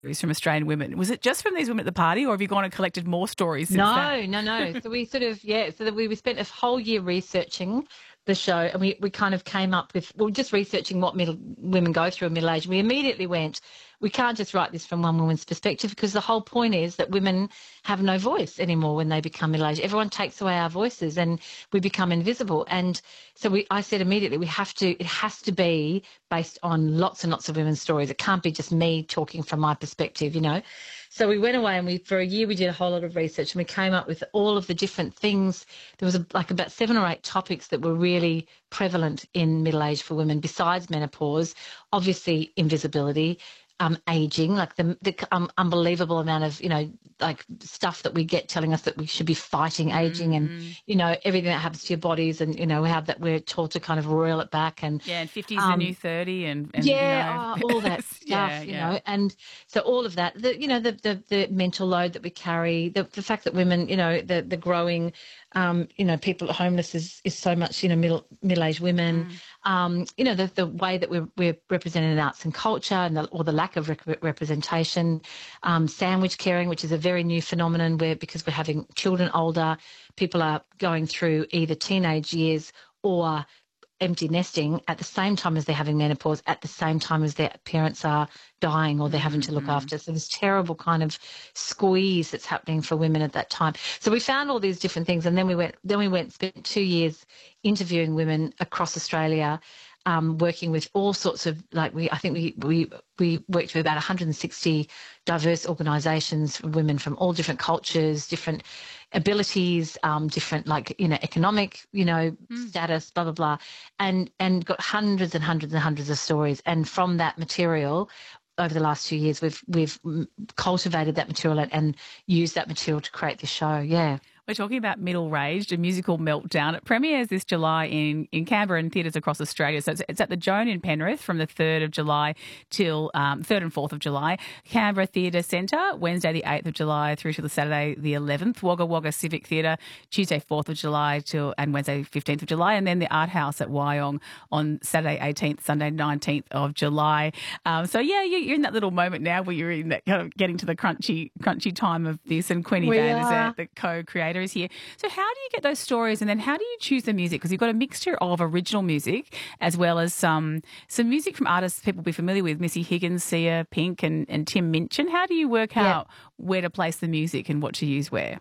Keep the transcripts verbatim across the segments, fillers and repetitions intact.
from Australian women. Was it just from these women at the party, or have you gone and collected more stories since No, that? no, no. So we sort of, yeah, so that we, we spent a whole year researching the show, and we, we kind of came up with, well, just researching what middle women go through in middle age. We immediately went, we can't just write this from one woman's perspective, because the whole point is that women have no voice anymore when they become middle aged. Everyone takes away our voices and we become invisible. And so we, I said immediately, we have to, it has to be based on lots and lots of women's stories. It can't be just me talking from my perspective, you know. So we went away and we, for a year, we did a whole lot of research, and we came up with all of the different things. There was a, like about seven or eight topics that were really prevalent in middle age for women, besides menopause. Obviously, invisibility, um, aging, like the, the um, unbelievable amount of, you know, like stuff that we get telling us that we should be fighting aging, Mm-hmm. and, you know, everything that happens to your bodies, and, you know, how that we're told to kind of roil it back. And Yeah, and fifty's um, the new thirty, and, and yeah, you know. oh, all that stuff, yeah, you yeah. know, and so all of that, the, you know, the, the, the mental load that we carry, the, the fact that women, you know, the, the growing, um, you know, people homeless is, is so much, you know, middle, middle-aged women, Mm. um, you know, the, the way that we're, we're represented in arts and culture, and the, or the lack of rec- representation, um, sandwich caring, which is a very new phenomenon where, because we're having children older, people are going through either teenage years or empty nesting at the same time as they're having menopause, at the same time as their parents are dying or they're having to look Mm-hmm. after. So this terrible kind of squeeze that's happening for women at that time. So we found all these different things, and then we went, then we went, spent two years interviewing women across Australia, um, working with all sorts of, like we, I think we, we, we worked with about one hundred sixty diverse organisations, women from all different cultures, different abilities, um, different, like, you know, economic, you know, Mm. status, blah, blah, blah, and, and got hundreds and hundreds and hundreds of stories. And from that material, over the last two years, we've, we've cultivated that material and, and used that material to create this show. Yeah. We're talking about Middle Raged, a musical meltdown. It premieres this July in, in Canberra and theatres across Australia. So it's, it's at the Joan in Penrith from the third of July till um, third and fourth of July. Canberra Theatre Centre, Wednesday the eighth of July through to the Saturday the eleventh. Wagga Wagga Civic Theatre, Tuesday fourth of July till and Wednesday fifteenth of July. And then the Art House at Wyong on Saturday eighteenth, Sunday nineteenth of July. Um, so, yeah, you, you're in that little moment now where you're in that kind of getting to the crunchy crunchy time of this. And Queenie We Van is are. there, the co-creator, is here. So how do you get those stories, and then how do you choose the music? Because you've got a mixture of original music as well as some some music from artists people will be familiar with, Missy Higgins, Sia, Pink, and, and Tim Minchin. How do you work Yeah. out where to place the music and what to use where?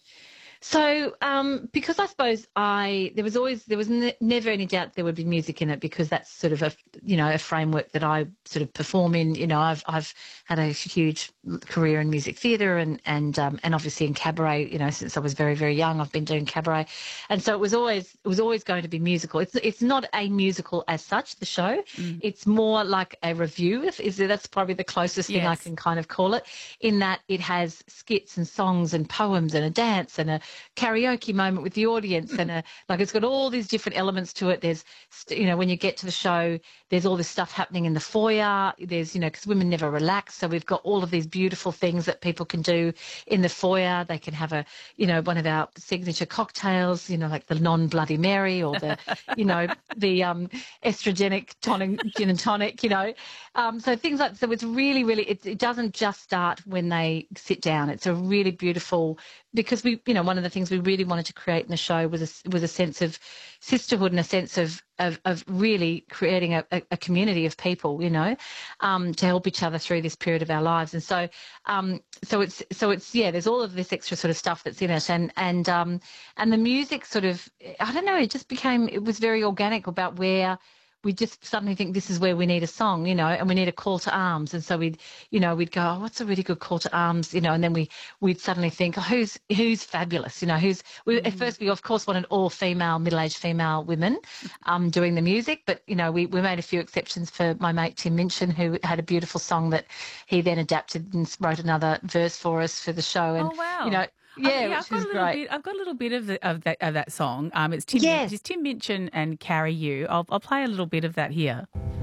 So, um, because I suppose I, there was always, there was ne- never any doubt there would be music in it, because that's sort of a, you know, a framework that I sort of perform in. You know, I've, I've had a huge career in music theatre and, and, um, and obviously in cabaret, you know, since I was very, very young, I've been doing cabaret. And so it was always, it was always going to be musical. It's, it's not a musical as such, the show. Mm. It's more like a review. If, is that's probably the closest thing I Yes. can kind of call it, in that it has skits and songs and poems and a dance and a karaoke moment with the audience, and a, like, it's got all these different elements to it. There's, you know, when you get to the show, there's all this stuff happening in the foyer. There's, you know, because women never relax, so we've got all of these beautiful things that people can do in the foyer. They can have a, you know, one of our signature cocktails, you know, like the non-Bloody Mary, or the, you know, the um, estrogenic tonic, gin and tonic, you know. Um, so things like, so it's really, really, it, it doesn't just start when they sit down. It's a really beautiful, because we, you know, one of the things we really wanted to create in the show was a, was a sense of sisterhood and a sense of of, of really creating a, a, a community of people, you know, um, to help each other through this period of our lives. And so, um, so it's, so it's, yeah, there's all of this extra sort of stuff that's in it. And, and, um, and the music sort of, I don't know, it just became, it was very organic about where we just suddenly think this is where we need a song, you know, and we need a call to arms. And so we'd, you know, we'd go, oh, what's a really good call to arms, you know, and then we, we'd suddenly think, oh, who's, who's fabulous, you know, who's, we, Mm. at first we of course wanted all female, middle-aged female women um, doing the music, but, you know, we, we made a few exceptions for my mate Tim Minchin, who had a beautiful song that he then adapted and wrote another verse for us for the show. And, Oh, wow. you know, yeah, I've, yeah, which I've got was a little great. bit. I've got a little bit of the, of that of that song. Um, it's Tim. Yes. It's Tim Minchin and Carry You. I'll I'll play a little bit of that here.